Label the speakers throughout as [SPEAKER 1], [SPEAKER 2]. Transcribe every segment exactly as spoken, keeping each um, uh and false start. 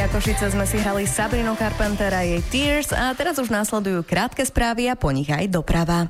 [SPEAKER 1] Rádia Košice sme si hrali Sabrinu Carpenter a jej Tears a teraz už následujú krátke správy a po nich aj doprava.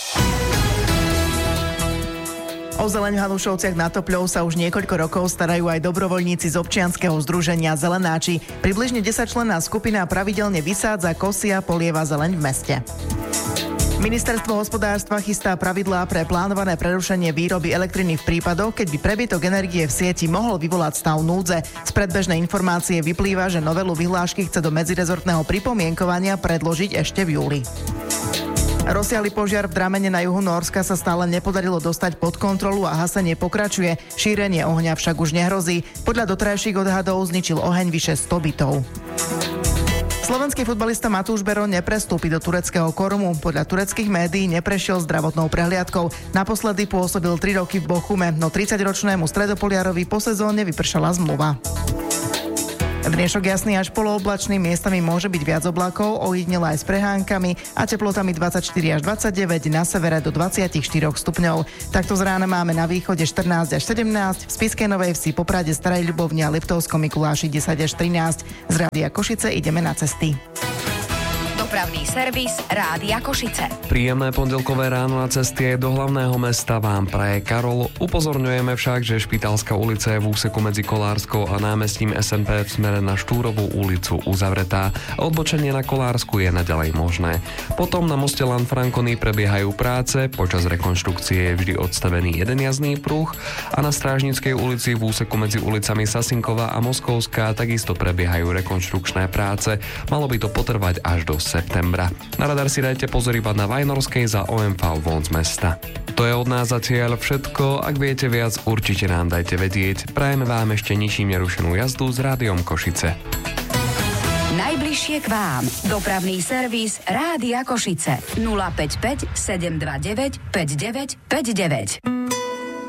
[SPEAKER 2] O zeleň v Hanušovciach nad Topľou sa už niekoľko rokov starajú aj dobrovoľníci z občianskeho združenia Zelenáči. Približne desaťčlenná skupina pravidelne vysádza, kosí a polieva zeleň v meste. Ministerstvo hospodárstva chystá pravidlá pre plánované prerušenie výroby elektriny v prípadoch, keď by prebytok energie v sieti mohol vyvolať stav núdze. Z predbežnej informácie vyplýva, že novelu vyhlášky chce do medzirezortného pripomienkovania predložiť ešte v júli. Rozsiahly požiar v Dramene na juhu Nórska sa stále nepodarilo dostať pod kontrolu a hasenie pokračuje. Šírenie ohňa však už nehrozí. Podľa doterajších odhadov zničil oheň vyše sto bytov. Slovenský futbalista Matúš Bero neprestúpi do tureckého Korumu. Podľa tureckých médií neprešiel zdravotnou prehliadkou. Naposledy pôsobil tri roky v Bochume, no tridsaťročnému stredopoliarovi po sezóne vypršala zmluva. Dnešok jasný až polooblačný, miestami môže byť viac oblakov, ojedinele aj s prehánkami a teplotami dvadsaťštyri až dvadsaťdeväť, na severe do dvadsaťštyri stupňov. Takto z rána máme na východe štrnásť až sedemnásť, v Spišskej Novej Vsi, Poprade, Starej Ľubovni a Liptovskom Mikuláši desať až trinásť. Z Rádia Košice ideme na cesty.
[SPEAKER 3] Dopravný servis Rádia Košice.
[SPEAKER 4] Príjemné pondelkové ráno na cesty do hlavného mesta vám praje Karol. Upozorňujeme však, že Špitálska ulica je v úseku medzi Kolárskou a námestím es en pé v smere na Štúrovú ulicu uzavretá. Odbočenie na Kolársku je naďalej možné. Potom na moste Lanfranconi prebiehajú práce, počas rekonštrukcie je vždy odstavený jeden jazdný pruh a na Strážnickej ulici v úseku medzi ulicami Sasinková a Moskovská takisto prebiehajú rekonštrukčné práce. Malo by to potrvať až do septembra. Na radar si dajte pozor iba na Vajnorskej za ó em vé von z mesta. To je od nás zatiaľ všetko. Ak viete viac, určite nám dajte vedieť. Prajeme vám ešte ničím nerušenú jazdu s Rádiom Košice.
[SPEAKER 3] Najbližšie k vám. Dopravný servis Rádia Košice. nula päť päť sedem dva deväť päť deväť päť deväť.